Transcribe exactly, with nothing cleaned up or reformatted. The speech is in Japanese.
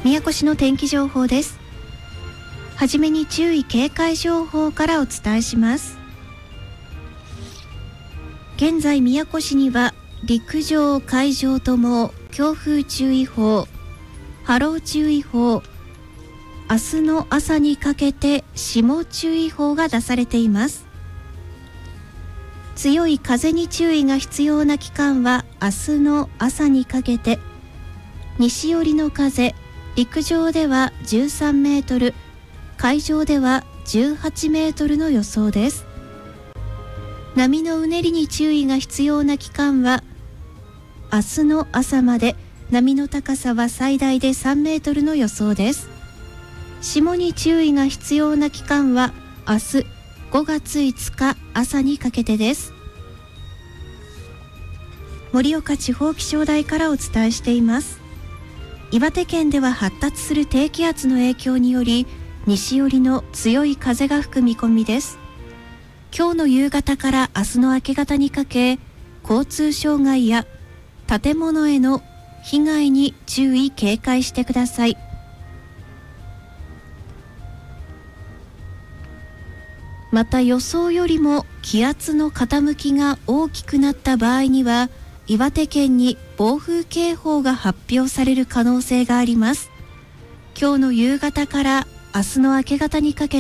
宮古市の天気情報です。はじめに注意警戒情報からお伝えします。現在宮古市には陸上海上とも強風注意報、波浪注意報、明日の朝にかけて霜注意報が出されています。強い風に注意が必要な期間は明日の朝にかけて、西寄りの風、陸上ではじゅうさんメートル、海上ではじゅうはちメートルの予想です。波のうねりに注意が必要な期間は明日の朝まで、波の高さは最大でさんメートルの予想です。霜に注意が必要な期間は明日ごがついつか朝にかけてです。盛岡地方気象台からお伝えしています。岩手県では発達する低気圧の影響により西寄りの強い風が吹く見込みです。今日の夕方から明日の明け方にかけ、交通障害や建物への被害に注意警戒してください。また予想よりも気圧の傾きが大きくなった場合には、岩手県に暴風警報が発表される可能性があります。今日の夕方から明日の明け方にかけ